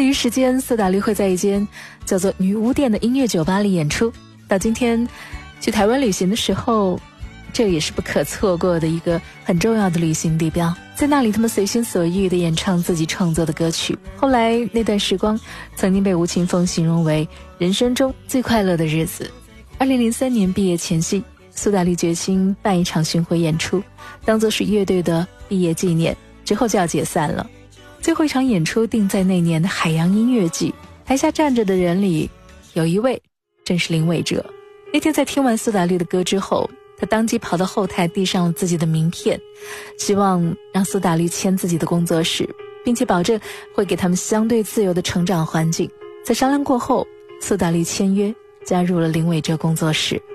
业余时间，苏打绿会在一间叫做女巫店的音乐酒吧里演出。到今天去台湾旅行的时候，这也是不可错过的一个很重要的旅行地标。在那里他们随心所欲地演唱自己创作的歌曲。后来那段时光曾经被吴青峰形容为人生中最快乐的日子。2003年毕业前夕，苏打绿决心办一场巡回演出，当作是乐队的毕业纪念，之后就要解散了。最后一场演出定在那年的海洋音乐季，台下站着的人里有一位正是林伟哲。那天在听完苏打绿的歌之后，他当即跑到后台递上了自己的名片，希望让苏打绿签自己的工作室，并且保证会给他们相对自由的成长环境。在商量过后，苏打绿签约加入了林伟哲工作室。